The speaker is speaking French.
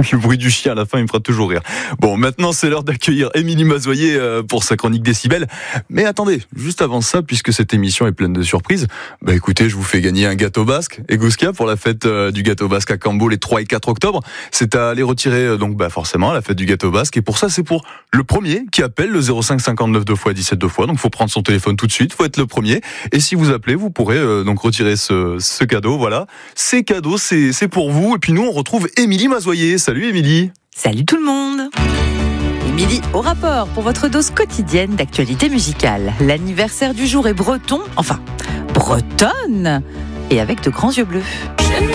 Le bruit du chien à la fin, il me fera toujours rire. Bon, maintenant, c'est l'heure d'accueillir Émilie Mazoyer pour sa chronique Décibel. Mais attendez, juste avant ça, puisque cette émission est pleine de surprises, écoutez, je vous fais gagner un gâteau basque. Eguzkia, pour la fête du gâteau basque à Cambo les 3 et 4 octobre. C'est à aller retirer, forcément, à la fête du gâteau basque. Et pour ça, c'est pour le premier qui appelle le 05 59 2 x 17 2 fois. Donc, faut prendre son téléphone tout de suite. Faut être le premier. Et si vous appelez, vous pourrez donc retirer ce cadeau. Voilà. Ces cadeaux, c'est pour vous. Et puis nous, on retrouve Émilie Mazoyer. Salut Émilie. Salut tout le monde. Émilie au rapport pour votre dose quotidienne d'actualité musicale. L'anniversaire du jour est breton, enfin bretonne, et avec de grands yeux bleus.